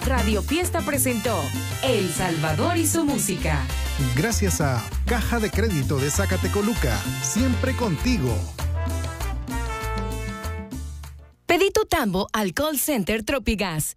Radio Fiesta presentó El Salvador y su música. Gracias a Caja de Crédito de Zacatecoluca, siempre contigo. Pedí tu tambo al call center Tropigas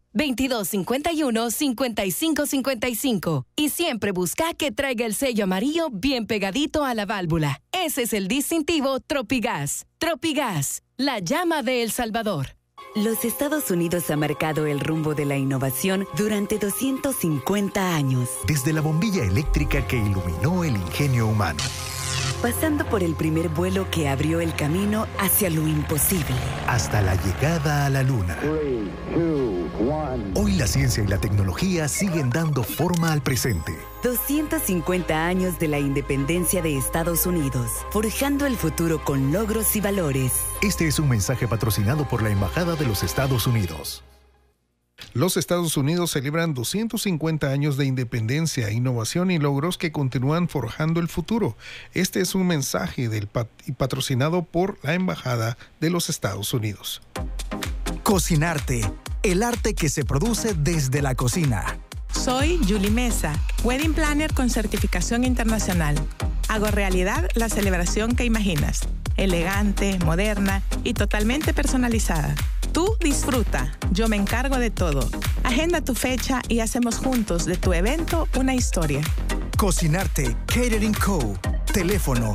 2251-5555 y siempre busca que traiga el sello amarillo bien pegadito a la válvula. Ese es el distintivo Tropigas. Tropigas, la llama de El Salvador. Los Estados Unidos ha marcado el rumbo de la innovación durante 250 años. Desde la bombilla eléctrica que iluminó el ingenio humano, pasando por el primer vuelo que abrió el camino hacia lo imposible, hasta la llegada a la Luna. 3, 2, 1. Hoy la ciencia y la tecnología siguen dando forma al presente. 250 años de la independencia de Estados Unidos, forjando el futuro con logros y valores. Este es un mensaje patrocinado por la Embajada de los Estados Unidos. Los Estados Unidos celebran 250 años de independencia, innovación y logros que continúan forjando el futuro. Este es un mensaje patrocinado por la Embajada de los Estados Unidos. Cocinarte, el arte que se produce desde la cocina. Soy Julie Mesa, Wedding Planner con certificación internacional. Hago realidad la celebración que imaginas, elegante, moderna y totalmente personalizada. Tú disfruta, yo me encargo de todo. Agenda tu fecha y hacemos juntos de tu evento una historia. Cocinarte, Catering Co. Teléfono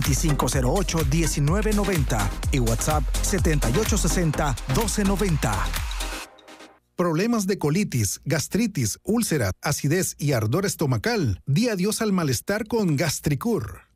2508-1990 y WhatsApp 7860-1290. Problemas de colitis, gastritis, úlcera, acidez y ardor estomacal. Di adiós al malestar con Gastricur.